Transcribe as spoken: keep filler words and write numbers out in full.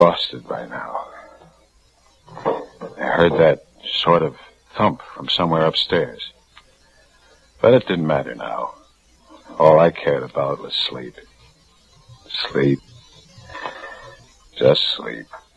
Exhausted by now. I heard that sort of thump from somewhere upstairs. But it didn't matter now. All I cared about was sleep. Sleep. Just sleep.